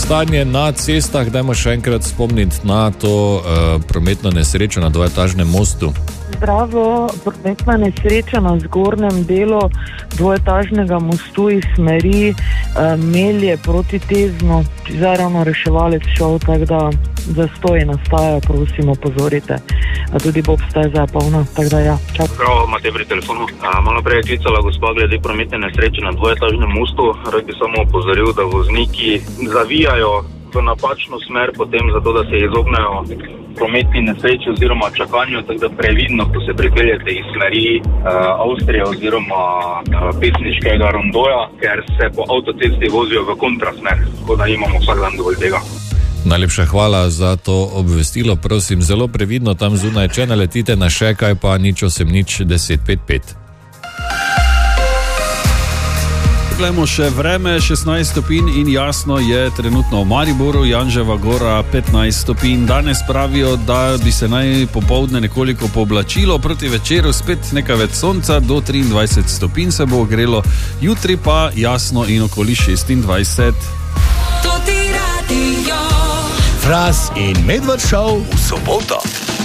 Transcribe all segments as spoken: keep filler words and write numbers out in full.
stanje na cestah, dajmo še enkrat spomniti na to uh, prometno nesrečo na dvoetažnem mostu. Zdravo, prometna nesreča na zgornjem delu dvoetažnega mostu iz smeri uh, Melje proti Teznu. Zdaj ravno reševalec šel, tako da zastoji nastajajo, prosim, opozorite. A tudi Bob steza je polna, tako da ja, čak. Prav, imate pri telefonu. A, malo prej je klicala gospa glede prometne nesreče na dvoetažnem mostu. Rad bi samo opozoril, da vozniki zavijajo v napačno smer, potem zato, da se izognejo prometni nesreči oziroma čakanju, tako da previdno, ko se pripeljete iz smeri uh, Avstrije oziroma uh, pesniškega rondoja, ker se po avtocesti vozijo v kontrasmer, tako da imamo vsak dan dovolj tega. Najlepša hvala za to obvestilo, prosim, zelo previdno tam zunaj, če naletite na še kaj, pa nič osem nič deset pet pet. Poglejmo še vreme, šestnajst stopinj in jasno je trenutno v Mariboru, Janževa gora petnajst stopinj. Danes pravijo, da bi se naj popoldne nekoliko pooblačilo, proti večeru spet nekaj več sonca, do triindvajset stopinj se bo ogrelo, jutri pa jasno in okoli šestindvajset. Fras in Medved Show v soboto.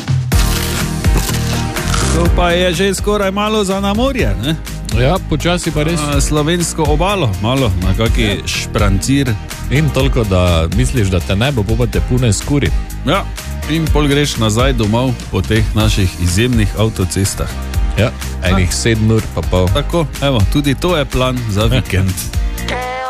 To pa je že skoraj malo za na morje, ne? Ja, počasi pa res. Slovensko obalo, malo, na kaki ja. šprancir. In toliko, da misliš, da te ne bo, pa te pune skuri. Ja, in pol greš nazaj domov po teh naših izjemnih avtocestah. Ja, enih sedem ur pa pol. Tako, evo, tudi to je plan za vikend.